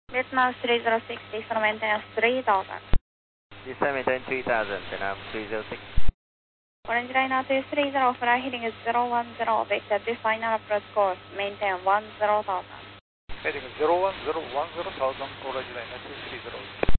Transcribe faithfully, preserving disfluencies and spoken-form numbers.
Vietnam three zero six, descend maintenance three thousand. Descend maintain three thousand, Vietnam three zero six. Orange line out is three zero, fly heading is zero one zero, vector this final approach course, maintain one zero thousand. Heading zero one zero one zero thousand, Orange line out is three zero.